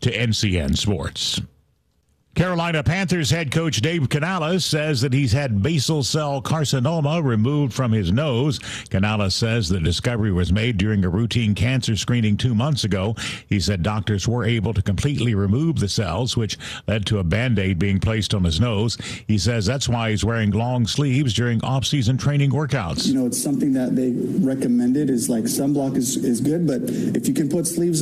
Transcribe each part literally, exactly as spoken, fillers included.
to N C N Sports. Carolina Panthers head coach Dave Canales says that he's had basal cell carcinoma removed from his nose. Canales says the discovery was made during a routine cancer screening two months ago. He said doctors were able to completely remove the cells, which led to a Band-Aid being placed on his nose. He says that's why he's wearing long sleeves during off-season training workouts. You know, it's something that they recommended is like sunblock is, is good, but if you can put sleeves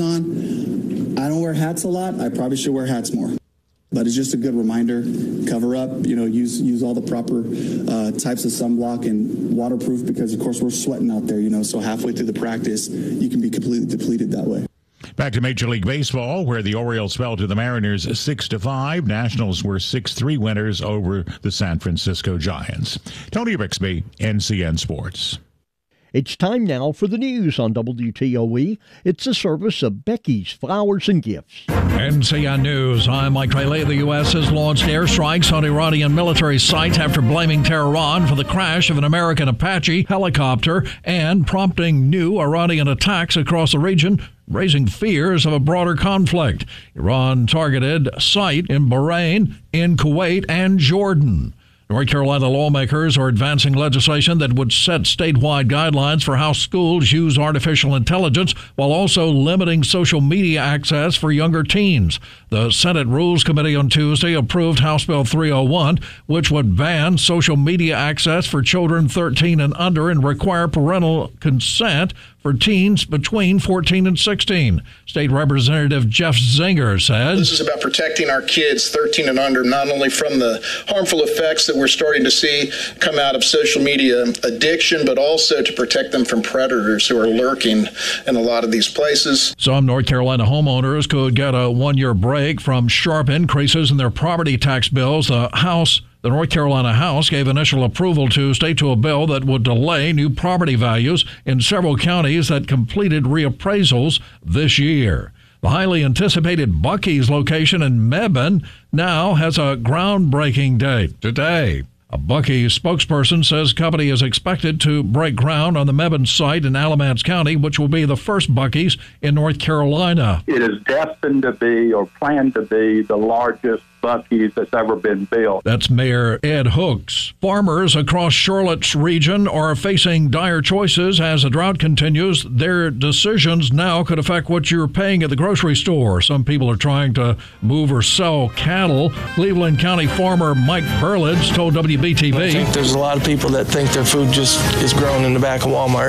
on, I don't wear hats a lot. I probably should wear hats more. But it's just a good reminder, cover up, you know, use use all the proper uh, types of sunblock and waterproof because, of course, we're sweating out there, you know, so halfway through the practice, you can be completely depleted that way. Back to Major League Baseball, where the Orioles fell to the Mariners six to five. Nationals were six three winners over the San Francisco Giants. Tony Bixby, N C N Sports. It's time now for the news on W T O E. It's a service of Becky's Flowers and Gifts. N C N News. I'm Mike Traley. The U S has launched airstrikes on Iranian military sites after blaming Tehran for the crash of an American Apache helicopter and prompting new Iranian attacks across the region, raising fears of a broader conflict. Iran targeted a site in Bahrain, in Kuwait, and Jordan. North Carolina lawmakers are advancing legislation that would set statewide guidelines for how schools use artificial intelligence while also limiting social media access for younger teens. The Senate Rules Committee on Tuesday approved House Bill three oh one, which would ban social media access for children thirteen and under and require parental consent for teens between fourteen and sixteen. State Representative Jeff Zinger says, "This is about protecting our kids thirteen and under, not only from the harmful effects that we're starting to see come out of social media addiction, but also to protect them from predators who are lurking in a lot of these places." Some North Carolina homeowners could get a one-year break from sharp increases in their property tax bills. The House The North Carolina House gave initial approval Tuesday to a bill that would delay new property values in several counties that completed reappraisals this year. The highly anticipated Buc-ee's location in Mebane now has a groundbreaking date today. A Buc-ee's spokesperson says the company is expected to break ground on the Mebane site in Alamance County, which will be the first Buc-ee's in North Carolina. It is destined to be or planned to be the largest Buc-ee's that's ever been built. That's Mayor Ed Hooks. Farmers across Charlotte's region are facing dire choices as the drought continues. Their decisions now could affect what you're paying at the grocery store. Some people are trying to move or sell cattle. Cleveland County farmer Mike Burledge told W B T V. I think there's a lot of people that think their food just is grown in the back of Walmart,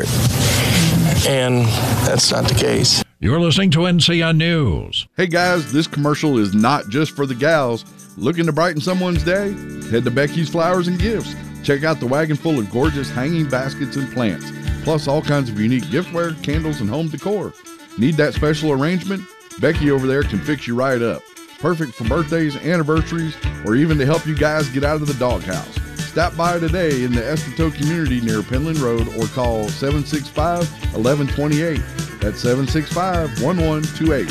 and that's not the case. You're listening to N C N News. Hey guys, this commercial is not just for the gals. Looking to brighten someone's day? Head to Becky's Flowers and Gifts. Check out the wagon full of gorgeous hanging baskets and plants, plus all kinds of unique giftware, candles, and home decor. Need that special arrangement? Becky over there can fix you right up. Perfect for birthdays, anniversaries, or even to help you guys get out of the doghouse. Stop by today in the Esteto community near Penland Road or call seven six five, one one two eight. That's seven six five, one one two eight.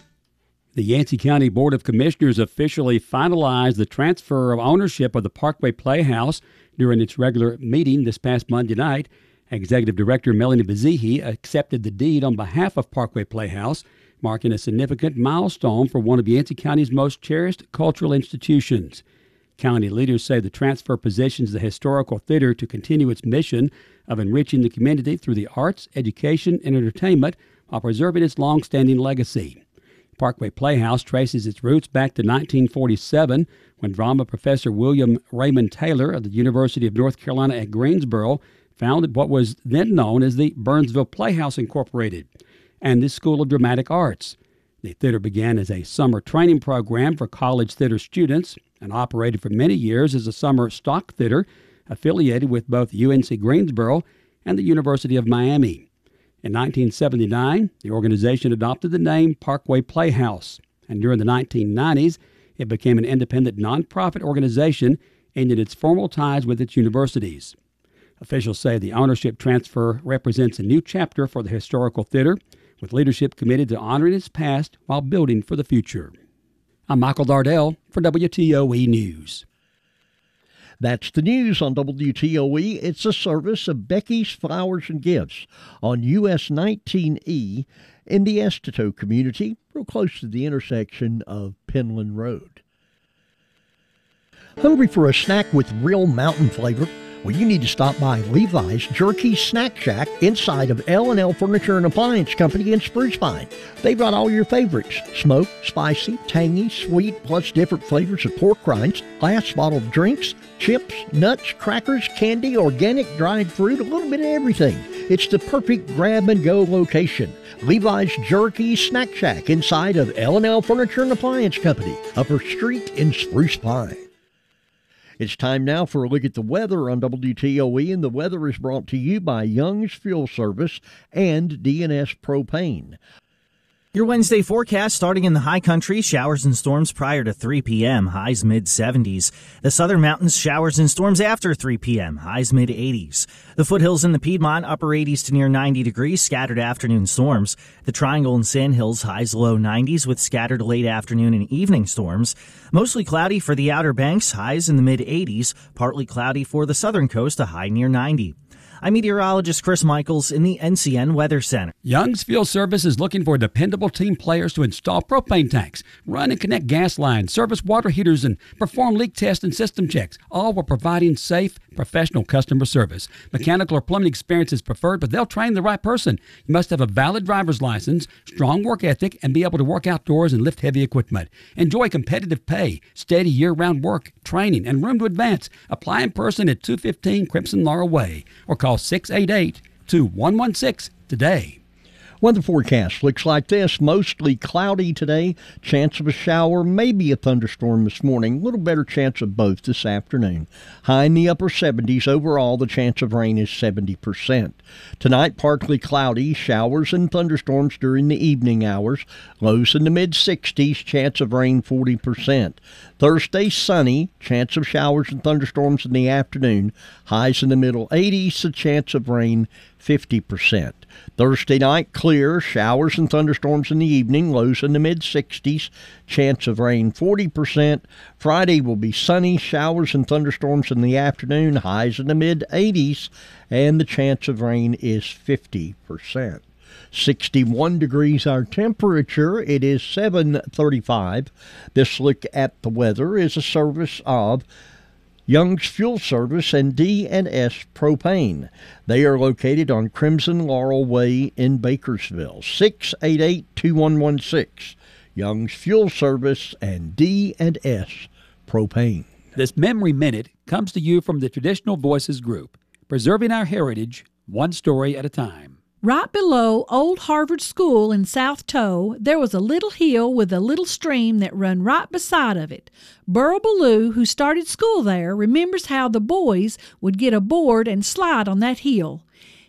The Yancey County Board of Commissioners officially finalized the transfer of ownership of the Parkway Playhouse during its regular meeting this past Monday night. Executive Director Melanie Bazihi accepted the deed on behalf of Parkway Playhouse, marking a significant milestone for one of Yancey County's most cherished cultural institutions. County leaders say the transfer positions the historical theater to continue its mission of enriching the community through the arts, education, and entertainment while preserving its long-standing legacy. Parkway Playhouse traces its roots back to nineteen forty-seven, when drama professor William Raymond Taylor of the University of North Carolina at Greensboro founded what was then known as the Burnsville Playhouse Incorporated and the School of Dramatic Arts. The theater began as a summer training program for college theater students and operated for many years as a summer stock theater affiliated with both U N C Greensboro and the University of Miami. In nineteen seventy-nine, the organization adopted the name Parkway Playhouse, and during the nineteen nineties, it became an independent nonprofit organization ending its formal ties with its universities. Officials say the ownership transfer represents a new chapter for the historical theater, with leadership committed to honoring its past while building for the future. I'm Michael Dardell for W T O E News. That's the news on W T O E. It's a service of Becky's Flowers and Gifts on U S nineteen E in the Estito community, real close to the intersection of Penland Road. Hungry for a snack with real mountain flavor? Well, you need to stop by Levi's Jerky Snack Shack inside of L and L Furniture and Appliance Company in Spruce Pine. They've got all your favorites: smoked, spicy, tangy, sweet, plus different flavors of pork rinds, glass bottled drinks, chips, nuts, crackers, candy, organic dried fruit, a little bit of everything. It's the perfect grab-and-go location. Levi's Jerky Snack Shack inside of L and L Furniture and Appliance Company, Upper Street in Spruce Pine. It's time now for a look at the weather on W T O E, and the weather is brought to you by Young's Fuel Service and D and S Propane. Your Wednesday forecast starting in the high country, showers and storms prior to three p.m., highs mid seventies. The southern mountains, showers and storms after three p.m., highs mid eighties. The foothills in the Piedmont, upper eighties to near ninety degrees, scattered afternoon storms. The Triangle and Sandhills, highs low nineties with scattered late afternoon and evening storms. Mostly cloudy for the Outer Banks, highs in the mid eighties. Partly cloudy for the southern coast, a high near ninety. I'm meteorologist Chris Michaels in the N C N Weather Center. Young's Fuel Service is looking for dependable team players to install propane tanks, run and connect gas lines, service water heaters, and perform leak tests and system checks, all while providing safe, professional customer service. Mechanical or plumbing experience is preferred, but they'll train the right person. You must have a valid driver's license, strong work ethic, and be able to work outdoors and lift heavy equipment. Enjoy competitive pay, steady year-round work, training, and room to advance. Apply in person at two fifteen Crimson Laurel Way or call six eight eight, two one one six today. Weather forecast looks like this. Mostly cloudy today. Chance of a shower, maybe a thunderstorm this morning. A little better chance of both this afternoon. High in the upper seventies. Overall, the chance of rain is seventy percent. Tonight, partly cloudy. Showers and thunderstorms during the evening hours. Lows in the mid-sixties. Chance of rain forty percent. Thursday, sunny. Chance of showers and thunderstorms in the afternoon. Highs in the middle eighties. The chance of rain fifty percent. Thursday night, clear, showers and thunderstorms in the evening, lows in the mid-sixties, chance of rain forty percent. Friday will be sunny, showers and thunderstorms in the afternoon, highs in the mid-eighties, and the chance of rain is fifty percent. sixty-one degrees our temperature. It is seven thirty-five. This look at the weather is a service of Young's Fuel Service and D and S Propane. They are located on Crimson Laurel Way in Bakersville. six eight eight, two one one six. Young's Fuel Service and D and S Propane. This Memory Minute comes to you from the Traditional Voices Group, preserving our heritage one story at a time. Right below Old Harvard School in South Toe, there was a little hill with a little stream that run right beside of it. Burl Ballou, who started school there, remembers how the boys would get aboard and slide on that hill.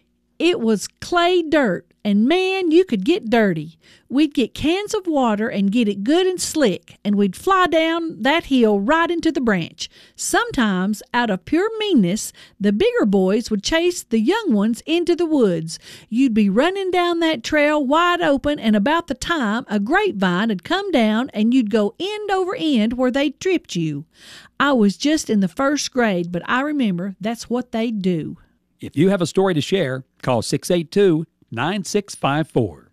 It was clay dirt, and man, you could get dirty. We'd get cans of water and get it good and slick, and we'd fly down that hill right into the branch. Sometimes, out of pure meanness, the bigger boys would chase the young ones into the woods. You'd be running down that trail wide open, and about the time a grapevine had come down, and you'd go end over end where they'd tripped you. I was just in the first grade, but I remember that's what they'd do. If you have a story to share, call six eight two, nine six five four.